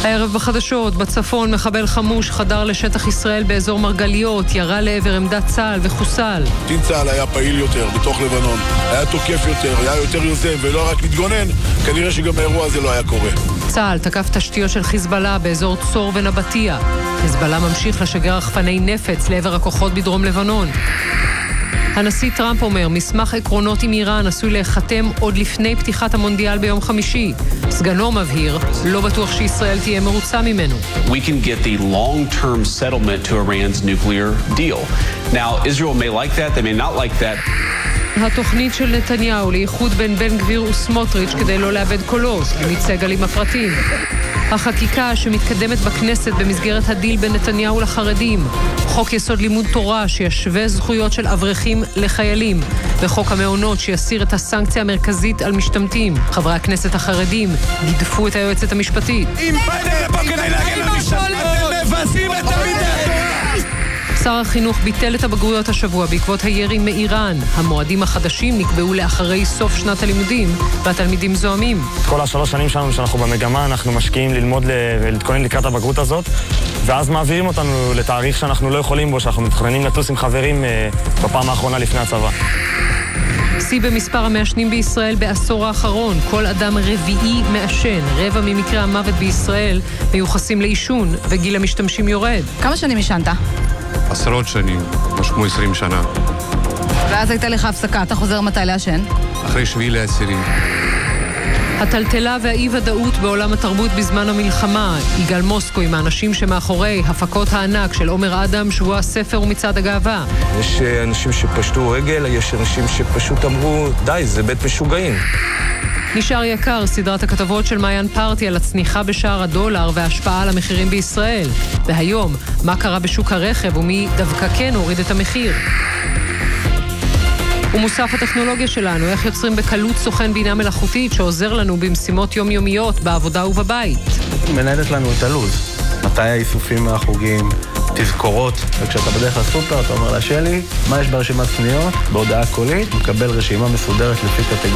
הערב בחדשות, בצפון מחבל חמוש חדר לשטח ישראל באזור מרגליות, ירה לעבר עמדת צה"ל וחוסל. קצין צה"ל היה פעיל יותר בתוך לבנון, היה תוקף יותר, היה יותר יוזם ולא רק מתגונן, כנראה שגם האירוע הזה לא היה קורה. צה"ל תקף תשתיות של חיזבאללה באזור צור ונבטיה. חיזבאללה ממשיך לשגר רחפני נפץ לעבר הכוחות בדרום לבנון. הנשיא טראמפ אומר, מסמך עקרונות עם איראן עשוי להיחתם עוד לפני פתיחת המונדיאל ביום חמישי. סגנו מבהיר, לא בטוח שישראל תהיה מרוצה ממנו. We can get the long-term settlement to Iran's nuclear deal. Now, Israel may like that, they may not like that. התוכנית של נתניהו לאיחוד בין בן גביר וסמוטריץ' כדי לא לאבד קולות, עמית סגל עם הפרטים. החקיקה שמתקדמת בכנסת במסגרת הדיל בין נתניהו לחרדים, חוק יסוד לימוד תורה שישווה זכויות של אברכים לחיילים, וחוק המעונות שיסיר את הסנקציה המרכזית על משתמטים. חברי הכנסת החרדים גידפו את היועצת המשפטית. אם באתם לפה כדי להגן על משתמטים, אתם מבזים את תלמידי התורה. שר החינוך ביטל את הבגרויות השבוע בעקבות הירי מאיראן. המועדים החדשים נקבעו לאחרי סוף שנת הלימודים, והתלמידים זועמים. כל 3 שנים שלנו שאנחנו במגמה, אנחנו משקיעים ללמוד ולהתכונן לקראת הבגרות הזאת, ואז מעבירים אותנו לתאריך שאנחנו לא יכולים בו, שאנחנו מתכוננים לטוס עם חברים בפעם האחרונה לפני הצבא. שיא במספר המעשנים בישראל בעשור האחרון. כל אדם רביעי מעשן. רבע ממקרי המוות בישראל מיוחסים לעישון, וגיל המשתמשים יורד. כמה שנים עישנת? 10 שנים, משהו כמו 20 שנה. ואז הייתה לך הפסקה, אתה חוזר מתי לעשן? אחרי 7/10. הטלטלה והאי-ודאות בעולם התרבות בזמן המלחמה. יגאל מוסקו עם האנשים שמאחורי הפקות הענק של עומר אדם, שבוע הספר ומצעד הגאווה. יש אנשים שפשטו רגל, יש אנשים שפשוט אמרו, די, זה בית משוגעים. נשאר יקר, סדרת הכתבות של מעיין פרטי על הצניחה בשער הדולר וההשפעה על המחירים בישראל. והיום, מה קרה בשוק הרכב ומי דווקא כן הוריד את המחיר. ומוסף הטכנולוגיה שלנו, איך יוצרים בקלות סוכן בינה מלאכותית שעוזר לנו במשימות יומיומיות בעבודה ובבית. מנהלת לנו את הלו"ז, מתי האיסופים מהחוגים, תזכורות, וכשאתה בדרך לסופר אתה אומר לה, שלי, מה יש ברשימת קניות? בהודעה קולית, מקבל רשימה מסודרת לפי קטגוריה.